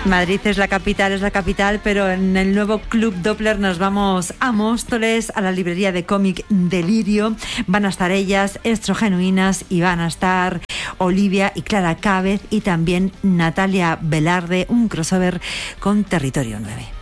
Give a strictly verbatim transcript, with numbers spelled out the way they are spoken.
Madrid es la capital, es la capital, pero en el nuevo Club Doppler nos vamos a Móstoles, a la librería de cómic Delirio. Van a estar ellas, Estrogenuinas, y van a estar Olivia y Clara Cávez y también Natalia Velarde, un crossover con Territorio nueve.